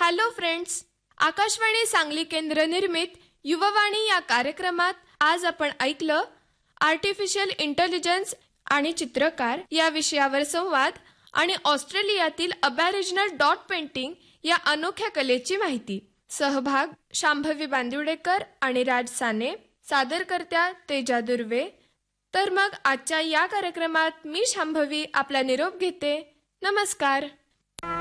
Hello friends, Akashvani Sangli केंद्र निर्मित युववाणी या कार्यक्रमात आज आपण ऐकलं आर्टिफिशियल इंटेलिजन्स आणि चित्रकार या विषयावर संवाद आणि ऑस्ट्रेलियातील अबॅरिजिनल डॉट पेंटिंग या अनोख्या कलेची माहिती. सहभाग शांभवी बांदिवडेकर आणि राज साने, सादरकर्त्या तेजा दुर्वे. तर मग आजच्या या कार्यक्रमात मी शांभवी आपला निरोप घेते. नमस्कार.